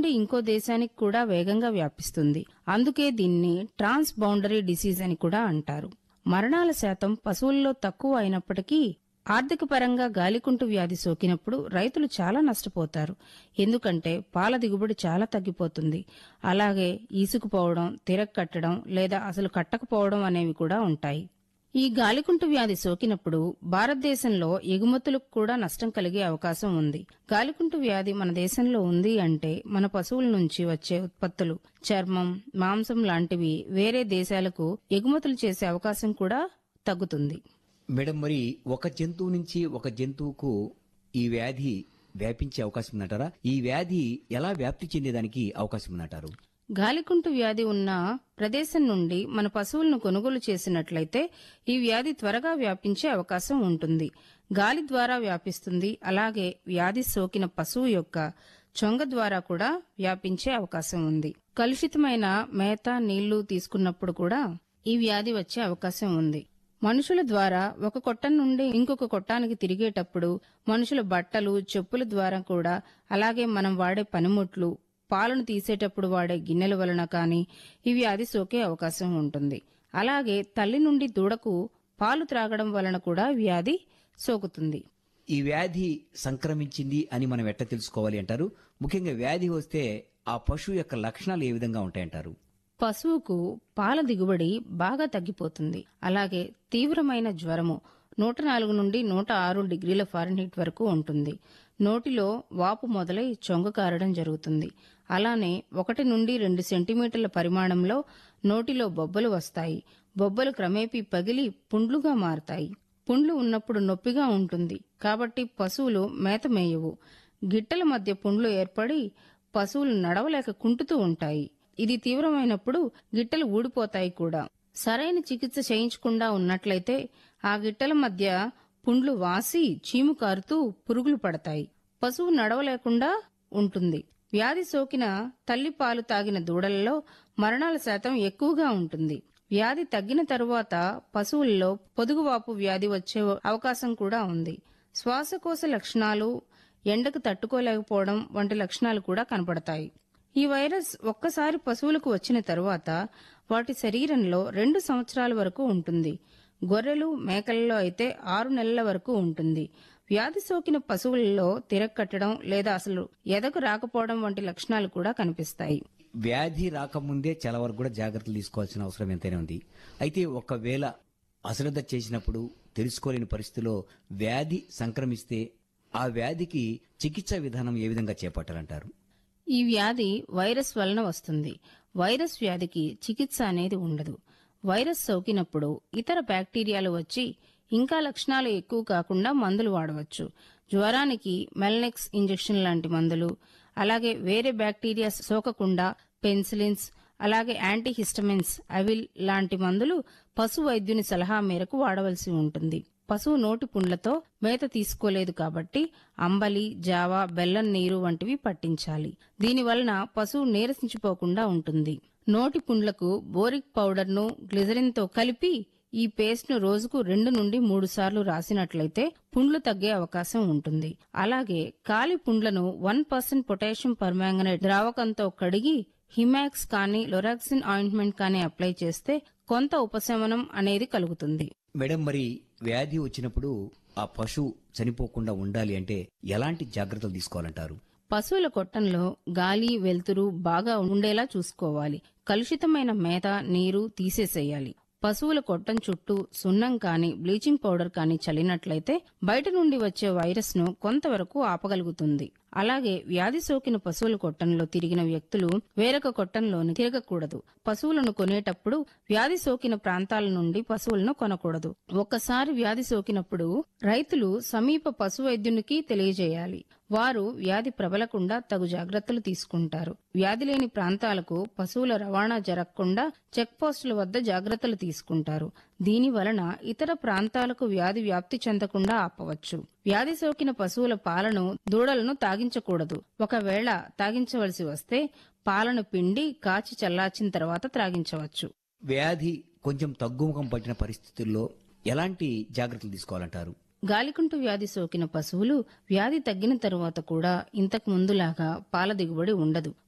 నుండి ఇంకో దేశానికి కూడా వేగంగా వ్యాపిస్తుంది. అందుకే దీన్ని ట్రాన్స్ బౌండరీ డిసీజ్ అని కూడా అంటారు. మరణాల శాతం పశువుల్లో తక్కువ అయినప్పటికీ ఆర్థిక పరంగా గాలికుంటు వ్యాధి సోకినప్పుడు రైతులు చాలా నష్టపోతారు. ఎందుకంటే పాల దిగుబడి చాలా తగ్గిపోతుంది. అలాగే ఈసుకుపోవడం, తిరగకట్టడం లేదా అసలు కట్టకపోవడం అనేవి కూడా ఉంటాయి. ఈ గాలికుంటు వ్యాధి సోకినప్పుడు భారతదేశంలో ఎగుమతులకు కూడా నష్టం కలిగే అవకాశం ఉంది. గాలికుంటు వ్యాధి మన దేశంలో ఉంది అంటే మన పశువుల నుంచి వచ్చే ఉత్పత్తులు, చర్మం, మాంసం లాంటివి వేరే దేశాలకు ఎగుమతులు చేసే అవకాశం కూడా తగ్గుతుంది. మేడం, మరి ఒక జంతువు నుంచి ఒక జంతువుకు ఈ వ్యాధి వ్యాపించే అవకాశం ఉందంటారా? ఈ వ్యాధి ఎలా వ్యాప్తి చెందేదానికి అవకాశం ఉందంటారు? గాలికుంటు వ్యాధి ఉన్న ప్రదేశం నుండి మన పశువులను కొనుగోలు చేసినట్లయితే ఈ వ్యాధి త్వరగా వ్యాపించే అవకాశం ఉంటుంది. గాలి ద్వారా వ్యాపిస్తుంది. అలాగే వ్యాధి సోకిన పశువు యొక్క చొంగ ద్వారా కూడా వ్యాపించే అవకాశం ఉంది. కలుషితమైన మేత, నీళ్లు తీసుకున్నప్పుడు కూడా ఈ వ్యాధి వచ్చే అవకాశం ఉంది. మనుషుల ద్వారా ఒక కొట్టం నుండి ఇంకొక కొట్టానికి తిరిగేటప్పుడు, మనుషుల బట్టలు, చెప్పుల ద్వారా కూడా, అలాగే మనం వాడే పనిముట్లు, పాలను తీసేటప్పుడు వాడే గిన్నెల వలన కానీ ఈ వ్యాధి సోకే అవకాశం ఉంటుంది. అలాగే తల్లి నుండి దూడకు పాలు త్రాగడం వలన కూడా వ్యాధి సోకుతుంది. ఈ వ్యాధి సంక్రమించింది అని మనం ఎట్లా తెలుసుకోవాలి అంటారు? ముఖ్యంగా వ్యాధి వస్తే ఆ పశువు యొక్క లక్షణాలు ఏ విధంగా ఉంటాయంటారు? పశువుకు పాల దిగుబడి బాగా తగ్గిపోతుంది. అలాగే తీవ్రమైన జ్వరము 104 నుండి 106 డిగ్రీల ఫారెన్హీట్ వరకు ఉంటుంది. నోటిలో వాపు మొదలై చొంగ కారడం జరుగుతుంది. అలానే 1 నుండి 2 సెంటీమీటర్ల పరిమాణంలో నోటిలో బొబ్బలు వస్తాయి. బొబ్బలు క్రమేపీ పగిలి పుండ్లుగా మారతాయి. పుండ్లు ఉన్నప్పుడు నొప్పిగా ఉంటుంది. కాబట్టి పశువులు మేత మేయవు. గిట్టల మధ్య పుండ్లు ఏర్పడి పశువులు నడవలేక కుంటుతూ ఉంటాయి. ఇది తీవ్రమైనప్పుడు గిట్టలు ఊడిపోతాయి కూడా. సరైన చికిత్స చేయించకుండా ఉన్నట్లయితే ఆ గిట్టల మధ్య పుండ్లు వాసి చీము కారుతూ పురుగులు పడతాయి. పశువు నడవలేకుండా ఉంటుంది. వ్యాధి సోకిన తల్లి పాలు తాగిన దూడలలో మరణాల శాతం ఎక్కువగా ఉంటుంది. వ్యాధి తగ్గిన తరువాత పశువుల్లో పొదుగువాపు వ్యాధి వచ్చే అవకాశం కూడా ఉంది. శ్వాసకోశ లక్షణాలు, ఎండకు తట్టుకోలేకపోవడం వంటి లక్షణాలు కూడా కనపడతాయి. ఈ వైరస్ ఒక్కసారి పశువులకు వచ్చిన తరువాత వాటి శరీరంలో 2 సంవత్సరాల వరకు ఉంటుంది. గొర్రెలు, మేకలలో అయితే 6 నెలల వరకు ఉంటుంది. వ్యాధి సోకిన పశువులలో తిరగకట్టడం లేదా అసలు ఎదకు రాకపోవడం వంటి లక్షణాలు కూడా కనిపిస్తాయి. వ్యాధి రాకముందే చాలా వరకు కూడా జాగ్రత్తలు తీసుకోవాల్సిన అవసరం ఎంతైనా ఉంది. అయితే ఒకవేళ అశ్రద్ధ చేసినప్పుడు తెలుసుకోలేని పరిస్థితిలో వ్యాధి సంక్రమిస్తే ఆ వ్యాధికి చికిత్సా విధానం ఏ విధంగా చేపట్టాలంటారు? ఈ వ్యాధి వైరస్ వలన వస్తుంది. వైరస్ వ్యాధికి చికిత్స అనేది ఉండదు. వైరస్ సోకినప్పుడు ఇతర బ్యాక్టీరియాలు వచ్చి ఇంకా లక్షణాలు ఎక్కువ కాకుండా మందులు వాడవచ్చు. జ్వరానికి మెల్నెక్స్ ఇంజెక్షన్ లాంటి మందులు, అలాగే వేరే బ్యాక్టీరియా సోకకుండా పెన్సిలిన్స్, అలాగే యాంటీహిస్టమిన్స్, అవిల్ లాంటి మందులు పశు వైద్యుని సలహా మేరకు వాడవలసి ఉంటుంది. పశువు నోటి పుండ్లతో మేత తీసుకోలేదు కాబట్టి అంబలి, జావా, బెల్లం నీరు వంటివి పట్టించాలి. దీనివలన పశువు నీరసించిపోకుండా ఉంటుంది. నోటి పుండ్లకు బోరిక్ పౌడర్ను గ్లిజరిన్తో కలిపి ఈ పేస్ట్ ను రోజుకు 2 నుండి 3 సార్లు రాసినట్లయితే పుండ్లు తగ్గే అవకాశం ఉంటుంది. అలాగే కాలి పుండ్లను 1% పొటాషియం పర్మాంగనేట్ ద్రావకంతో కడిగి హిమాక్స్ కానీ లొరాక్సిన్ ఆయింట్మెంట్ కానీ అప్లై చేస్తే కొంత ఉపశమనం అనేది కలుగుతుంది. మేడం, మరి వ్యాధి వచ్చినప్పుడు ఆ పశువు చనిపోకుండా ఉండాలి అంటే ఎలాంటి జాగ్రత్తలు తీసుకోవాలంటారు? పశువుల కొట్టంలో గాలి, వెలుతురు బాగా ఉండేలా చూసుకోవాలి. కలుషితమైన మేత, నీరు తీసేసేయాలి. పశువుల కొట్టం చుట్టూ సున్నం కానీ బ్లీచింగ్ పౌడర్ కానీ చల్లినట్లయితే బయట నుండి వచ్చే వైరస్ ను కొంతవరకు ఆపగలుగుతుంది. అలాగే వ్యాధి సోకిన పశువుల కొట్టంలో తిరిగిన వ్యక్తులు వేరొక కొట్టంలోని తిరగకూడదు. పశువులను కొనేటప్పుడు వ్యాధి సోకిన ప్రాంతాల నుండి పశువులను కొనకూడదు. ఒక్కసారి వ్యాధి సోకినప్పుడు రైతులు సమీప పశు వైద్యునికి తెలియజేయాలి. వారు వ్యాధి ప్రబలకుండా తగు జాగ్రత్తలు తీసుకుంటారు. వ్యాధి లేని ప్రాంతాలకు పశువుల రవాణా జరగకుండా చెక్ పోస్టుల వద్ద జాగ్రత్తలు తీసుకుంటారు. దీని వలన ఇతర ప్రాంతాలకు వ్యాధి వ్యాప్తి చెందకుండా ఆపవచ్చు. వ్యాధి సోకిన పశువుల పాలను, దూడలను తాగించకూడదు. ఒకవేళ తాగించవలసి వస్తే పాలను పిండి కాచి చల్లార్చిన తర్వాత త్రాగించవచ్చు. వ్యాధి కొంచెం తగ్గుముఖం పట్టిన పరిస్థితుల్లో ఎలాంటి జాగ్రత్తలు తీసుకోవాలంటారు? గాలికుంటు వ్యాధి సోకిన పశువులు వ్యాధి తగ్గిన తరువాత కూడా ఇంతకు ముందులాగా పాల దిగుబడి ఉండదు.